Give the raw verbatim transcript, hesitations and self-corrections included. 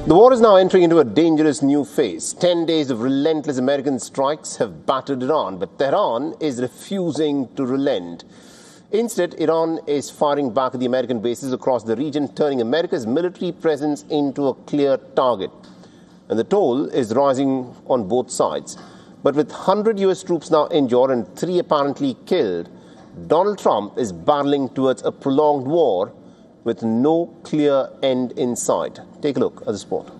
The war is now entering into a dangerous new phase. Ten days of relentless American strikes have battered Iran, but Tehran is refusing to relent. Instead, Iran is firing back at the American bases across the region, turning America's military presence into a clear target. And the toll is rising on both sides. But with one hundred U S troops now injured and three apparently killed, Donald Trump is barreling towards a prolonged war with no clear end in sight. Take a look at the sport.